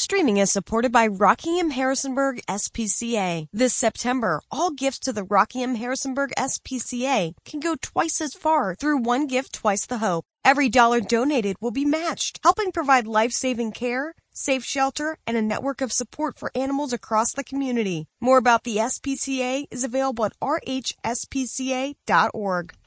streaming is supported by Rockingham Harrisonburg SPCA. This September, all gifts to the Rockingham Harrisonburg SPCA can go twice as far through One Gift, Twice the Hope. Every dollar donated will be matched, helping provide life-saving care, safe shelter, and a network of support for animals across the community. More about the SPCA is available at rhspca.org.